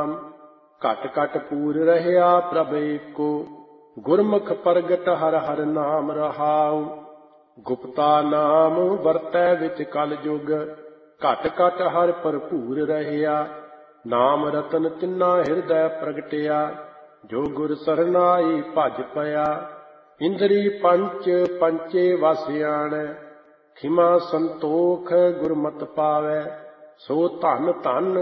ਨਾਮ। ਘਟ ਘਟ ਪੂਰ ਰਹਿਆ ਪ੍ਰਭ ਏਕੋ, ਗੁਰਮੁਖ ਪ੍ਰਗਟ ਹਰ ਹਰ ਨਾਮ ਰਹਾਉ। ਗੁਪਤਾ ਨਾਮ ਵਰਤੈ ਵਿੱਚ ਕਲ ਜੁਗ, ਘਟ ਘਟ ਹਰ ਭਰਪੂਰ ਰਹਿਆ। ਨਾਮ ਰਤਨ ਤਿੰਨਾ ਹਿਰਦੈ ਪ੍ਰਗਟਿਆ, ਜੋ ਗੁਰ ਸਰਨਾਈ ਭਜ ਪਿਆ। ਇੰਦਰੀ ਪੰਚ ਪੰਚੇ ਵਸ ਆਣੈ, ਖਿਮਾ ਸੰਤੋਖ ਗੁਰਮਤਿ ਪਾਵੈ। ਸੋ ਧਨ ਧਨ